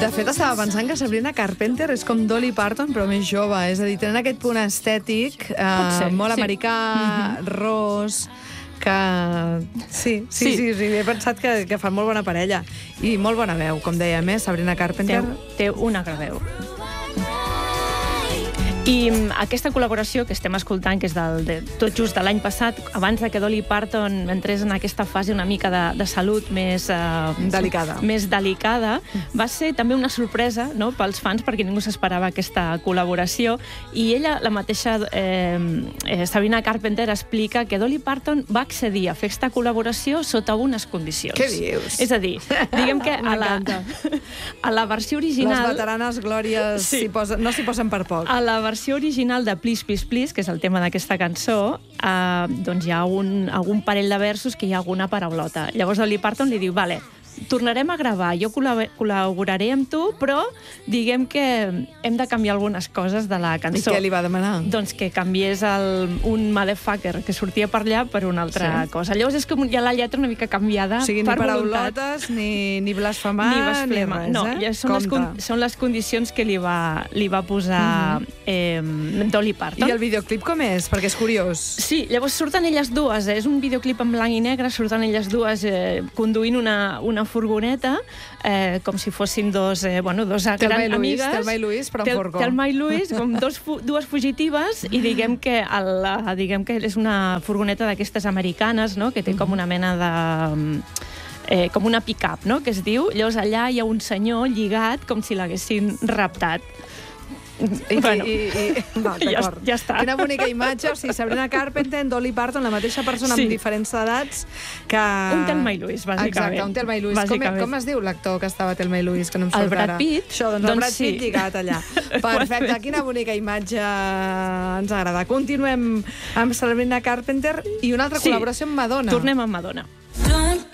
De fet, estava pensant que Sabrina Carpenter és com Dolly Parton, però més jove. És a dir, tenen aquest punt estètic molt americà, ros, que... Sí, he pensat que fan molt bona parella. I molt bona veu, com dèiem, Sabrina Carpenter. Té una gran veu. I aquesta col·laboració que estem escoltant, que és tot just de l'any passat, abans que Dolly Parton entrés en aquesta fase una mica de salut més delicada, va ser també una sorpresa, no?, pels fans, perquè ningú s'esperava aquesta col·laboració. I ella, la mateixa Sabrina Carpenter, explica que Dolly Parton va accedir a fer aquesta col·laboració sota unes condicions. Què dius? És a dir, diguem que a la versió original... Les veteranes glòries no s'hi posen per poc. A la versió original de Please, Please, Please, que és el tema d'aquesta cançó, doncs hi ha algun parell de versos que hi ha alguna paraulota. Llavors Dolly Parton li diu, vale, tornarem a gravar, jo col·laboraré amb tu, però diguem que hem de canviar algunes coses de la cançó. I què li va demanar? Doncs que canviés un motherfucker que sortia per allà per una altra cosa. Llavors és com hi ha la lletra una mica canviada per voluntat. O sigui, ni paraulotes, ni blasfemar, ni res, no, són les condicions que li va posar Dolly Parton. I el videoclip com és? Perquè és curiós. Sí, llavors surten elles dues, és un videoclip en blanc i negre, surten elles dues conduint una furgoneta, com si fossin dos grans amigues. Thelma i Louise, però en furgó. Thelma i Louise, com dues fugitives, i diguem que és una furgoneta d'aquestes americanes, no?, que té com una mena de... com una pick-up, no?, que es diu. Llavors allà hi ha un senyor lligat com si l'haguessin raptat. Ja està. Quina bonica imatge. O sigui, Sabrina Carpenter, Dolly Parton, la mateixa persona amb diferents edats que... Un Thelma i Louise, bàsicament. Exacte, un Thelma i Louise. Com es diu l'actor que estava a Thelma i Louise, que no em surt ara? El Brad Pitt. Això, doncs el Brad Pitt lligat allà. Perfecte, quina bonica imatge ens agrada. Continuem amb Sabrina Carpenter i una altra col·laboració amb Madonna. Tornem amb Madonna.